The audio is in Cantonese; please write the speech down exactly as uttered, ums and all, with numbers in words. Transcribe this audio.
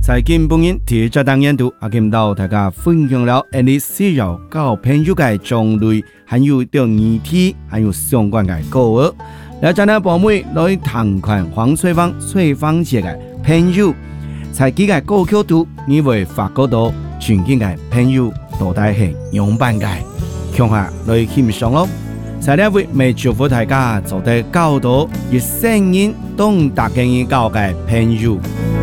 在今本日第一单元度，阿金到大家分享了印尼需要交朋友嘅种类，还有对议题，还有相关嘅故事。了解呢，宝妹来谈看黄翠芳、翠芳姐嘅朋友，在幾個歌曲度，你會發覺到全景嘅朋友到底係樣板嘅，向下來欣賞咯。在呢位未祝福大家做得較多，以聲音當大家嘅交嘅朋友。